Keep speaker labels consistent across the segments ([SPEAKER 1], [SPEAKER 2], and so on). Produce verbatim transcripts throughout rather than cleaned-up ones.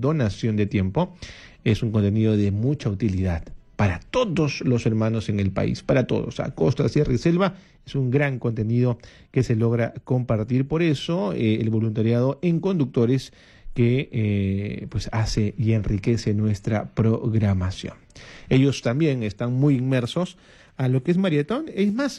[SPEAKER 1] donación de tiempo. Es un contenido de mucha utilidad para todos los hermanos en el país, para todos, a costa, sierra y selva. Es un gran contenido que se logra compartir. Por eso eh, el voluntariado en conductores que eh, pues hace y enriquece nuestra programación. Ellos también están muy inmersos a lo que es maratón. Es más,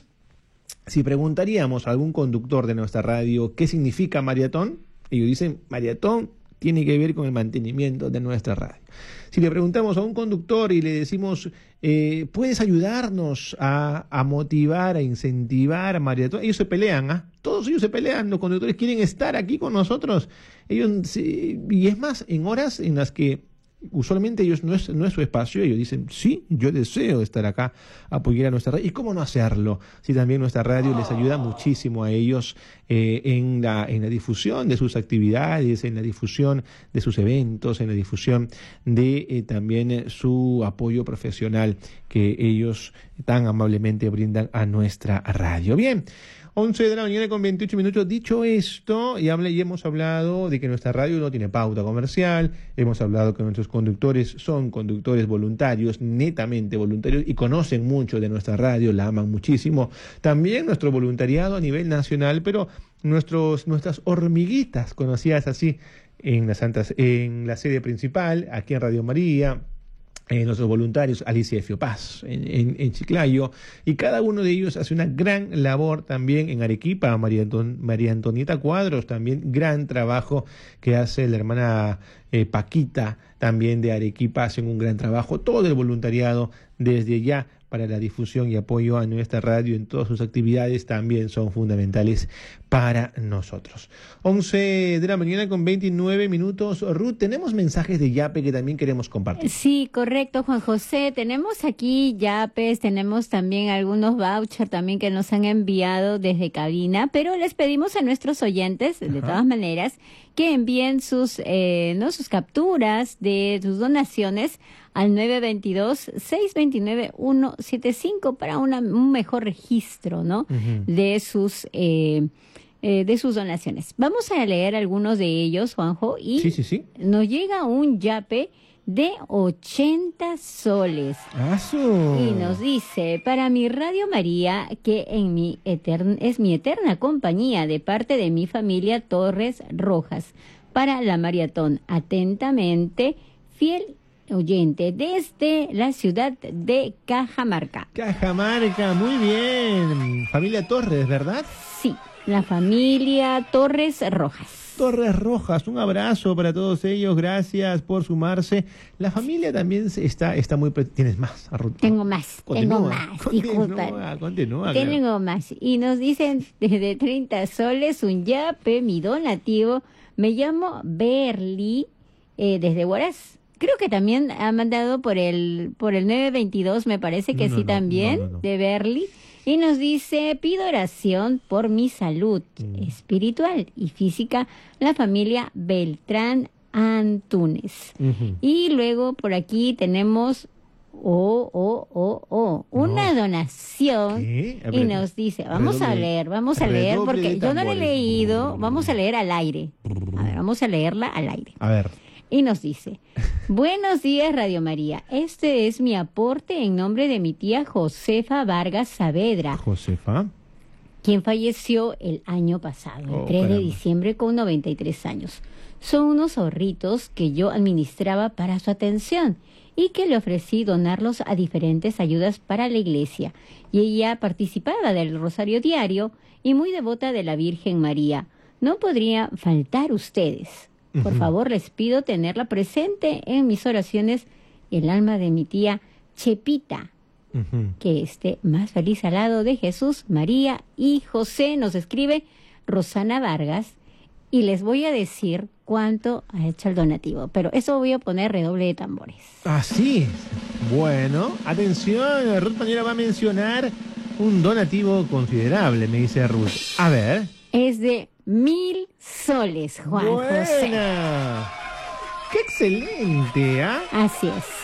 [SPEAKER 1] si preguntaríamos a algún conductor de nuestra radio qué significa maratón, ellos dicen maratón tiene que ver con el mantenimiento de nuestra radio. Si le preguntamos a un conductor y le decimos, eh, ¿puedes ayudarnos a, a motivar, a incentivar a maratón? Ellos se pelean, ¿ah? ¿eh? Todos ellos se pelean, los conductores quieren estar aquí con nosotros. Ellos se, y es más, en horas en las que usualmente ellos no es, no es su espacio, ellos dicen, sí, yo deseo estar acá, apoyar a nuestra radio. ¿Y cómo no hacerlo? Si también nuestra radio les ayuda muchísimo a ellos eh, en, la, en la difusión de sus actividades, en la difusión de sus eventos, en la difusión de eh, también eh, su apoyo profesional que ellos tan amablemente brindan a nuestra radio. Bien. once de la mañana con veintiocho minutos. Dicho esto, y, hable, y hemos hablado de que nuestra radio no tiene pauta comercial, hemos hablado que nuestros conductores son conductores voluntarios, netamente voluntarios, y conocen mucho de nuestra radio, la aman muchísimo. También nuestro voluntariado a nivel nacional, pero nuestros, nuestras hormiguitas, conocidas así en la, Santa, en la sede principal, aquí en Radio María, Eh, nuestros voluntarios, Alicia Fiopaz en, en, en Chiclayo, y cada uno de ellos hace una gran labor también en Arequipa. María, Anton, María Antonieta Cuadros, también gran trabajo que hace la hermana eh, Paquita, también de Arequipa, hacen un gran trabajo. Todo el voluntariado desde ya para la difusión y apoyo a nuestra radio en todas sus actividades también son fundamentales para nosotros. once de la mañana con veintinueve minutos. Ruth, tenemos mensajes de Yape que también queremos compartir.
[SPEAKER 2] Sí, correcto, Juan José. Tenemos aquí Yapes, tenemos también algunos vouchers también que nos han enviado desde cabina, pero les pedimos a nuestros oyentes, de Ajá. todas maneras, que envíen sus, eh, no, sus capturas de sus donaciones al nueve dos dos, seis dos nueve, uno siete cinco para una, un mejor registro, ¿no? Uh-huh. de sus eh, eh, de sus donaciones. Vamos a leer algunos de ellos, Juanjo, y
[SPEAKER 1] sí, sí, sí.
[SPEAKER 2] nos llega un yape de ochenta soles.
[SPEAKER 1] ¡Aso!
[SPEAKER 2] Y nos dice, para mi Radio María, que en mi etern- es mi eterna compañía de parte de mi familia Torres Rojas, para la maratón. Atentamente, fiel oyente desde la ciudad de Cajamarca.
[SPEAKER 1] Cajamarca, muy bien. Familia Torres, ¿verdad?
[SPEAKER 2] Sí, la familia Torres Rojas.
[SPEAKER 1] Torres Rojas, un abrazo para todos ellos, gracias por sumarse. La familia también está, está muy... Pre- ¿Tienes más, Ruth?
[SPEAKER 2] Tengo más,
[SPEAKER 1] continúa,
[SPEAKER 2] tengo más,
[SPEAKER 1] continúa,
[SPEAKER 2] disculpa.
[SPEAKER 1] Continúa,
[SPEAKER 2] Tengo
[SPEAKER 1] claro.
[SPEAKER 2] más. Y nos dicen desde treinta soles, un yape, mi donativo. Me llamo Berly, eh, desde Huaraz. Creo que también ha mandado por el por el nueve veintidós, me parece que
[SPEAKER 1] no,
[SPEAKER 2] sí
[SPEAKER 1] no,
[SPEAKER 2] también,
[SPEAKER 1] no, no, no.
[SPEAKER 2] de Berly. Y nos dice, pido oración por mi salud mm. espiritual y física, la familia Beltrán Antúnez. Uh-huh. Y luego por aquí tenemos, oh, oh, oh, oh, una no. donación.
[SPEAKER 1] ¿Qué?
[SPEAKER 2] Y nos dice, vamos redoble, a leer, vamos a leer, porque yo no la he leído, vamos a leer al aire. A ver, vamos a leerla al aire.
[SPEAKER 1] A ver.
[SPEAKER 2] Y nos dice, buenos días Radio María, este es mi aporte en nombre de mi tía Josefa Vargas Saavedra.
[SPEAKER 1] Josefa.
[SPEAKER 2] Quien falleció el año pasado, el
[SPEAKER 1] oh,
[SPEAKER 2] tres
[SPEAKER 1] caramba.
[SPEAKER 2] de diciembre, con noventa y tres años. Son unos ahorritos que yo administraba para su atención y que le ofrecí donarlos a diferentes ayudas para la iglesia. Y ella participaba del Rosario Diario y muy devota de la Virgen María. No podría faltar ustedes. Por uh-huh. favor, les pido tenerla presente en mis oraciones, el alma de mi tía Chepita, uh-huh. que esté más feliz al lado de Jesús, María y José. Nos escribe Rosana Vargas y les voy a decir cuánto ha hecho el donativo, pero eso voy a poner redoble de tambores.
[SPEAKER 1] Así. Bueno, atención, Ruth Pañera va a mencionar un donativo considerable, me dice Ruth. A ver.
[SPEAKER 2] Es de mil soles, Juan
[SPEAKER 1] Buena.
[SPEAKER 2] José.
[SPEAKER 1] ¡Qué excelente! ¿ah?
[SPEAKER 2] Así es.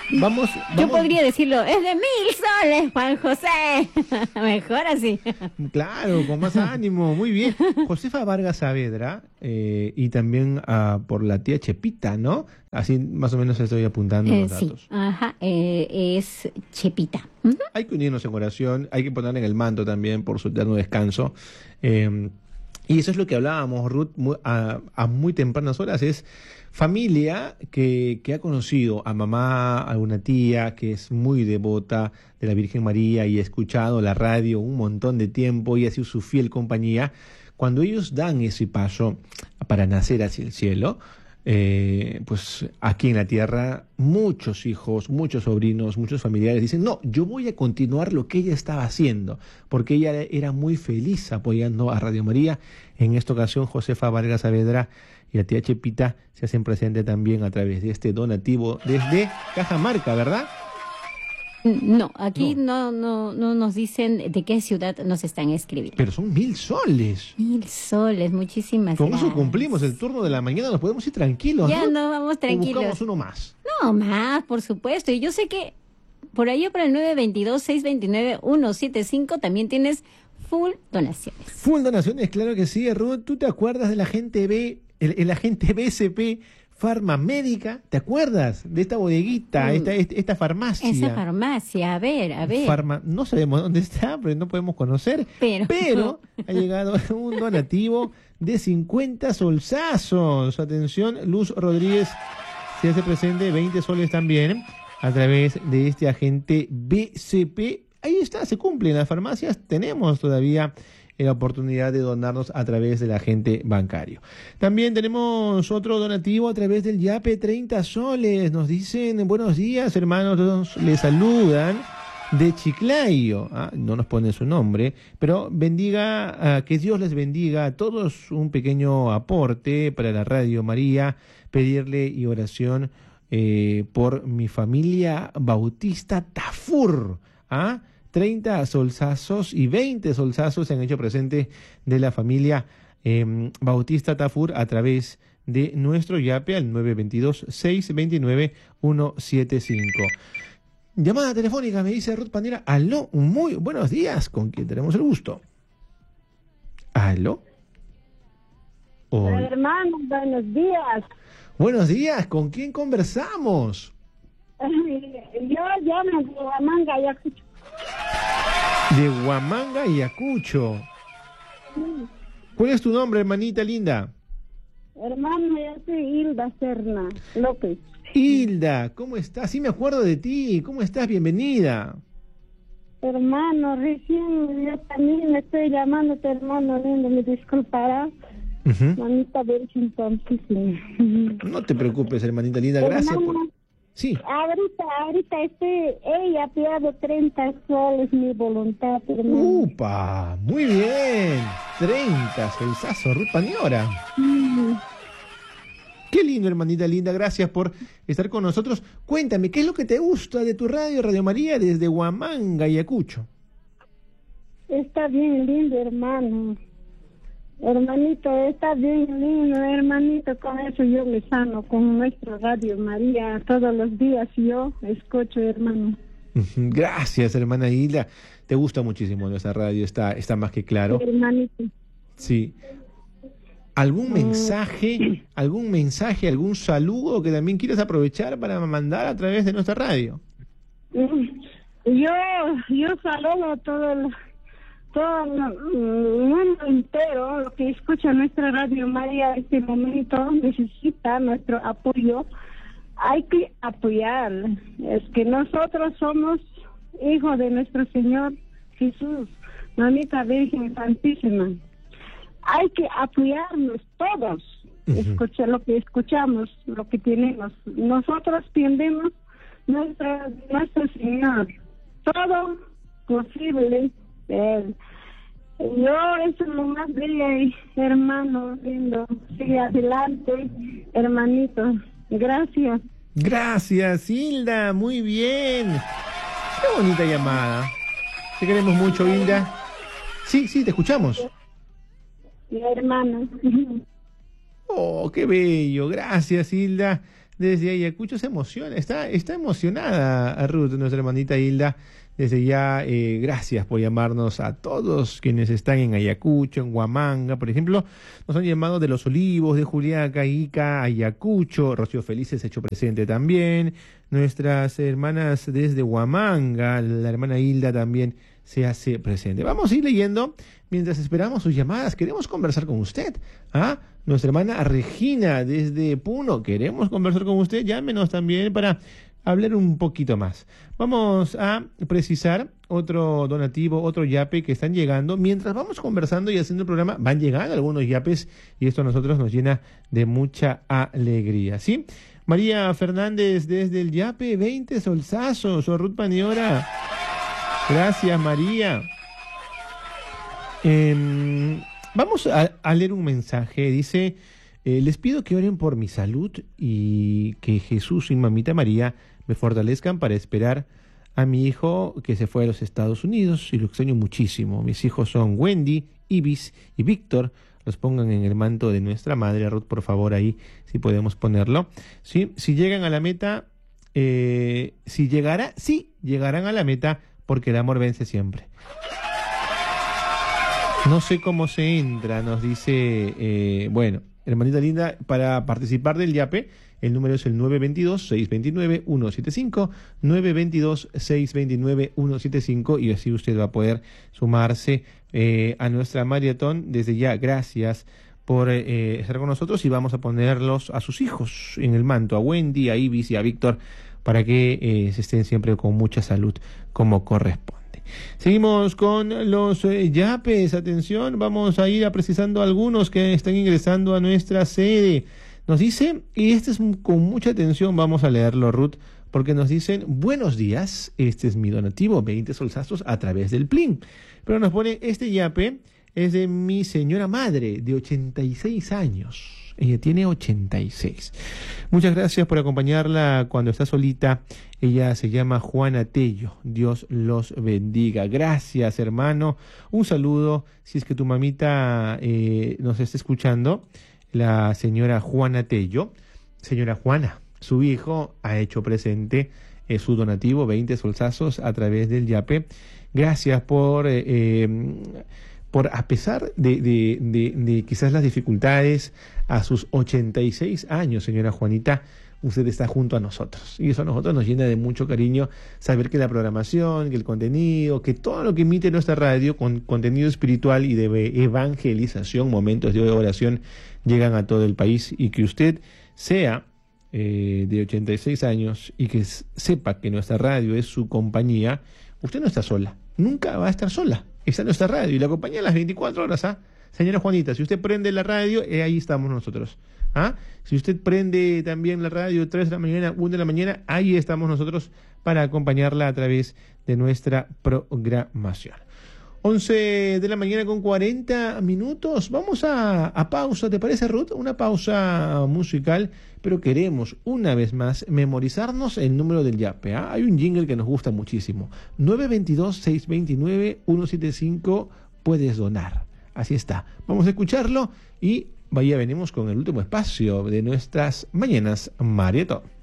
[SPEAKER 1] Vamos,
[SPEAKER 2] Yo
[SPEAKER 1] vamos.
[SPEAKER 2] podría decirlo, es de mil soles, Juan José. Mejor así.
[SPEAKER 1] Claro, con más ánimo, muy bien. Josefa Vargas Saavedra, eh, y también ah, por la tía Chepita, ¿no? Así más o menos estoy apuntando
[SPEAKER 2] Eh,
[SPEAKER 1] los
[SPEAKER 2] sí,
[SPEAKER 1] datos.
[SPEAKER 2] ajá, eh, es Chepita. Ujú.
[SPEAKER 1] Hay que unirnos en oración, hay que ponerle en el manto también por su eterno descanso. Eh, y eso es lo que hablábamos, Ruth, mu- a, a muy tempranas horas, es familia que, que ha conocido a mamá, a una tía que es muy devota de la Virgen María y ha escuchado la radio un montón de tiempo y ha sido su fiel compañía. Cuando ellos dan ese paso para nacer hacia el cielo, eh, pues aquí en la tierra muchos hijos, muchos sobrinos, muchos familiares dicen, no, yo voy a continuar lo que ella estaba haciendo, porque ella era muy feliz apoyando a Radio María. En esta ocasión, Josefa Vargas Saavedra y la tía Chepita se hacen presente también a través de este donativo desde Cajamarca, ¿verdad?
[SPEAKER 2] No, aquí no. no, no, nos dicen de qué ciudad nos están escribiendo.
[SPEAKER 1] Pero son mil soles.
[SPEAKER 2] Mil soles, muchísimas
[SPEAKER 1] Con
[SPEAKER 2] gracias.
[SPEAKER 1] eso cumplimos el turno de la mañana, nos podemos ir tranquilos,
[SPEAKER 2] Ya
[SPEAKER 1] ¿no?
[SPEAKER 2] nos vamos
[SPEAKER 1] O
[SPEAKER 2] tranquilos.
[SPEAKER 1] buscamos uno más.
[SPEAKER 2] No, más, por supuesto. Y yo sé que por ahí para el nueve dos dos, seis dos nueve, uno siete cinco también tienes full donaciones.
[SPEAKER 1] Full donaciones, claro que sí, Ruth. ¿Tú te acuerdas del agente B, el, el agente B C P Farma Médica? ¿Te acuerdas de esta bodeguita,
[SPEAKER 2] Mm.
[SPEAKER 1] esta, esta, esta farmacia?
[SPEAKER 2] Esa farmacia, a ver, a ver.
[SPEAKER 1] Farma, no sabemos dónde está, pero no podemos conocer.
[SPEAKER 2] Pero-
[SPEAKER 1] Pero ha llegado un donativo de cincuenta solsazos. Atención, Luz Rodríguez se hace presente, veinte soles también, a través de este agente B C P. Ahí está, se cumple. En las farmacias tenemos todavía la oportunidad de donarnos a través del agente bancario. También tenemos otro donativo a través del YAPE, treinta soles. Nos dicen, buenos días, hermanos, les saludan de Chiclayo. Ah, no nos ponen su nombre, pero bendiga, ah, que Dios les bendiga a todos. Un pequeño aporte para la Radio María, pedirle y oración eh, por mi familia Bautista Tafur. ¿Ah? treinta solsazos y veinte solsazos se han hecho presente de la familia eh, Bautista Tafur a través de nuestro YAPE al nueve dos dos, seis dos nueve, uno siete cinco. Llamada telefónica, me dice Ruth Pandera. Aló, muy buenos días, ¿con quién tenemos el gusto? Aló. Hola.
[SPEAKER 3] Hermano, buenos días.
[SPEAKER 1] Buenos días, ¿con quién conversamos?
[SPEAKER 3] Yo llamo de Huamanga, Ayacucho.
[SPEAKER 1] De Huamanga y Ayacucho. ¿Cuál es tu nombre, hermanita linda?
[SPEAKER 3] Hermano, yo soy Hilda Serna López.
[SPEAKER 1] Hilda, ¿cómo estás? Sí me acuerdo de ti. ¿Cómo estás? Bienvenida.
[SPEAKER 3] Hermano, recién yo también me estoy llamándote, hermano lindo, me disculparás.
[SPEAKER 1] Ujú.
[SPEAKER 3] Mamita Virgen Santísima.
[SPEAKER 1] No te preocupes, hermanita linda. Gracias por...
[SPEAKER 3] Hermano,
[SPEAKER 1] Sí.
[SPEAKER 3] ahorita, ahorita estoy, ella ha pillado treinta soles mi voluntad, hermano.
[SPEAKER 1] ¡Upa! Muy bien. treinta, solsazo, Ruth Paniora.
[SPEAKER 3] Mm.
[SPEAKER 1] Qué lindo, hermanita linda. Gracias por estar con nosotros. Cuéntame, ¿qué es lo que te gusta de tu radio, Radio María, desde Huamanga y Ayacucho?
[SPEAKER 3] Está bien lindo, hermano. Hermanito, está bien lindo, hermanito. Con eso yo me sano, con nuestro Radio María. Todos los días yo escucho, hermano.
[SPEAKER 1] Ujú. Gracias, hermana Hilda. Te gusta muchísimo nuestra radio, está, está más que claro.
[SPEAKER 3] Hermanito.
[SPEAKER 1] Sí. ¿Algún mensaje, algún mensaje, algún saludo que también quieras aprovechar para mandar a través de nuestra radio?
[SPEAKER 3] Mm, Yo, yo saludo a todo el, todo el mundo entero, lo que escucha nuestra Radio María en este momento, necesita nuestro apoyo. Hay que apoyar. Es que nosotros somos hijos de nuestro Señor Jesús, Mamita Virgen Santísima. Hay que apoyarnos todos,
[SPEAKER 1] Ujú.
[SPEAKER 3] escucha lo que escuchamos, lo que tenemos. Nosotros tendemos nuestro, nuestro Señor, todo posible de Él. Yo, eso es lo más bello, hermano lindo. Sigue adelante, hermanito. Gracias.
[SPEAKER 1] Gracias, Hilda. Muy bien. Qué bonita llamada. Te queremos mucho, Hilda. Sí, sí, te escuchamos.
[SPEAKER 3] Mi hermano.
[SPEAKER 1] Oh, qué bello. Gracias, Hilda. desde Ayacucho se emociona, está, está emocionada a Ruth, nuestra hermanita Hilda. Desde ya, eh, gracias por llamarnos a todos quienes están en Ayacucho, en Huamanga, por ejemplo, nos han llamado de Los Olivos, de Juliaca, Ica, Ayacucho, Rocío Felices hecho presente también, nuestras hermanas desde Huamanga, la hermana Hilda también se hace presente. Vamos a ir leyendo mientras esperamos sus llamadas. Queremos conversar con usted. ¿Ah? Nuestra hermana Regina desde Puno, queremos conversar con usted. Llámenos también para hablar un poquito más. Vamos a precisar otro donativo, otro yape que están llegando. Mientras vamos conversando y haciendo el programa, van llegando algunos yapes y esto a nosotros nos llena de mucha alegría, ¿sí? María Fernández desde el yape, veinte solsazos, o Ruth Paniora. Gracias, María. Eh, vamos a, a leer un mensaje. Dice, eh, les pido que oren por mi salud y que Jesús y Mamita María me fortalezcan para esperar a mi hijo que se fue a los Estados Unidos y lo extraño muchísimo. Mis hijos son Wendy, Ibis y Víctor. Los pongan en el manto de nuestra madre. Ruth, por favor, ahí si podemos ponerlo. ¿Sí? Si llegan a la meta, eh, si llegará, sí, llegarán a la meta porque el amor vence siempre. No sé cómo se entra, nos dice, eh, bueno, hermanita linda, para participar del yape, el número es el nueve dos dos, seis dos nueve, uno siete cinco, nueve dos dos, seis dos nueve, uno siete cinco, y así usted va a poder sumarse eh, a nuestra maratón. Desde ya, gracias por eh, estar con nosotros y vamos a ponerlos a sus hijos en el manto, a Wendy, a Ibis y a Víctor, para que eh, se estén siempre con mucha salud como corresponde. Seguimos con los eh, yapes. Atención, vamos a ir a precisando algunos que están ingresando a nuestra sede. Nos dice, y este es con mucha atención, vamos a leerlo, Ruth, porque nos dicen, buenos días, este es mi donativo, veinte solsazos a través del Plin. Pero nos pone, este yape es de mi señora madre, de ochenta y seis años. Ella tiene ochenta y seis. Muchas gracias por acompañarla cuando está solita. Ella se llama Juana Tello. Dios los bendiga. Gracias, hermano. Un saludo. Si es que tu mamita eh, nos está escuchando, la señora Juana Tello. Señora Juana, su hijo ha hecho presente eh, su donativo, veinte solsazos a través del yape. Gracias por... Eh, eh, por a pesar de, de, de, de quizás las dificultades, a sus ochenta y seis años, señora Juanita, usted está junto a nosotros. Y eso a nosotros nos llena de mucho cariño, saber que la programación, que el contenido, que todo lo que emite nuestra radio, con contenido espiritual y de evangelización, momentos de oración, llegan a todo el país, y que usted sea eh, de ochenta y seis años y que sepa que nuestra radio es su compañía. Usted no está sola, nunca va a estar sola. Está en nuestra radio y la acompaña a las veinticuatro horas, ¿ah? Señora Juanita, si usted prende la radio, eh, ahí estamos nosotros. ¿Ah? Si usted prende también la radio tres de la mañana, una de la mañana, ahí estamos nosotros para acompañarla a través de nuestra programación. once de la mañana con cuarenta minutos. Vamos a, a pausa, ¿te parece, Ruth? Una pausa musical, pero queremos una vez más memorizarnos el número del yape. ¿Ah? Hay un jingle que nos gusta muchísimo. nueve dos dos, seis dos nueve, uno siete cinco, puedes donar. Así está. Vamos a escucharlo y vaya, venimos con el último espacio de nuestras mañanas Marietón.